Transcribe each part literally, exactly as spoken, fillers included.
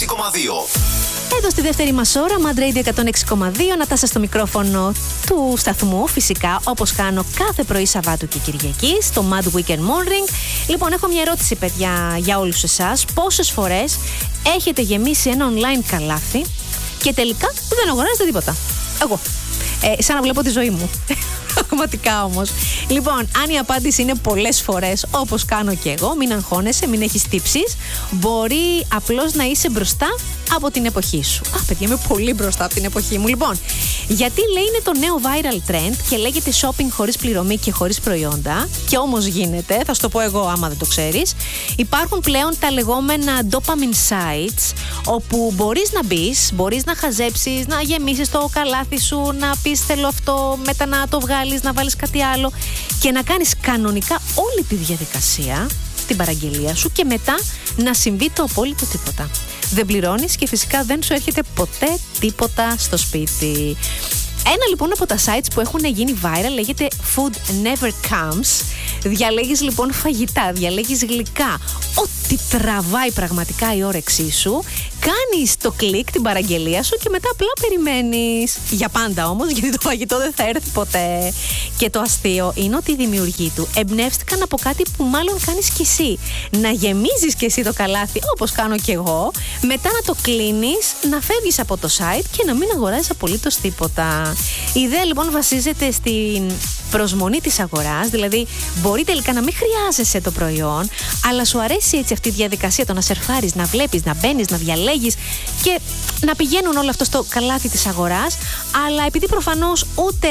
έξι κόμμα δύο. Εδώ στη δεύτερη μας ώρα, Mad Radio εκατόν έξι κόμμα δύο, Νατάσα στο μικρόφωνο του σταθμού, φυσικά, όπως κάνω κάθε πρωί Σαββάτου και Κυριακής, στο Mad Weekend Morning. Λοιπόν, έχω μια ερώτηση, παιδιά, για όλους εσάς. Πόσες φορές έχετε γεμίσει ένα online καλάθι και τελικά δεν αγοράζετε τίποτα? Εγώ. Ε, σαν να βλέπω τη ζωή μου. Πραγματικά όμως. Λοιπόν, αν η απάντηση είναι πολλές φορές, όπως κάνω και εγώ, μην αγχώνεσαι, μην έχεις τύψεις. Μπορεί απλώς να είσαι μπροστά από την εποχή σου. Α, παιδιά, είμαι πολύ μπροστά από την εποχή μου. Λοιπόν, γιατί λέει είναι το νέο viral trend και λέγεται shopping χωρίς πληρωμή και χωρίς προϊόντα, και όμως γίνεται, θα σου το πω εγώ άμα δεν το ξέρεις. Υπάρχουν πλέον τα λεγόμενα dopamine sites, όπου μπορείς να μπεις, μπορείς να χαζέψεις, να γεμίσεις το καλάθι σου, να πεις θέλω αυτό, μετά να το βγάλεις, να βάλεις κάτι άλλο και να κάνεις κανονικά όλη τη διαδικασία, την παραγγελία σου, και μετά να συμβεί το απόλυτο τίποτα. Δεν πληρώνεις και φυσικά δεν σου έρχεται ποτέ τίποτα στο σπίτι. Ένα λοιπόν από τα sites που έχουν γίνει viral λέγεται Food Never Comes. Διαλέγεις λοιπόν φαγητά, διαλέγεις γλυκά, ό,τι τραβάει πραγματικά η όρεξή σου. Κάνεις το κλικ, την παραγγελία σου, και μετά απλά περιμένεις. Για πάντα όμως, γιατί το φαγητό δεν θα έρθει ποτέ. Και το αστείο είναι ότι οι δημιουργοί του εμπνεύστηκαν από κάτι που μάλλον κάνεις κι εσύ. Να γεμίζεις κι εσύ το καλάθι, όπως κάνω κι εγώ, μετά να το κλείνεις, να φεύγεις από το site και να μην αγοράζεις απολύτως τίποτα. Η ιδέα λοιπόν βασίζεται στην προσμονή της αγοράς, δηλαδή μπορεί τελικά να μην χρειάζεσαι το προϊόν, αλλά σου αρέσει έτσι αυτή η διαδικασία, το να σερφάρεις, να βλέπεις, να μπαίνεις, να διαλέγεις και να πηγαίνουν όλα αυτό στο καλάθι της αγοράς, αλλά επειδή προφανώς ούτε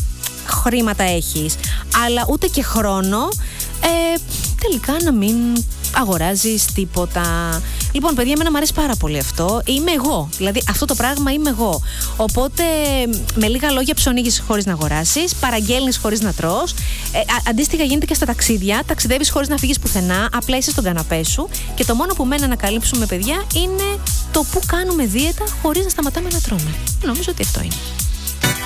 χρήματα έχεις, αλλά ούτε και χρόνο, ε, τελικά να μην αγοράζεις τίποτα. Λοιπόν, παιδιά, εμένα μου αρέσει πάρα πολύ αυτό. Είμαι εγώ. Δηλαδή, αυτό το πράγμα είμαι εγώ. Οπότε, με λίγα λόγια, ψωνίγεις χωρίς να αγοράσεις, παραγγέλνεις χωρίς να τρως. Ε, αντίστοιχα, γίνεται και στα ταξίδια. Ταξιδεύεις χωρίς να φύγεις πουθενά. Απλά είσαι στον καναπέ σου. Και το μόνο που μένει να ανακαλύψουμε, παιδιά, είναι το που κάνουμε δίαιτα χωρίς να σταματάμε να τρώμε. Νομίζω ότι αυτό είναι.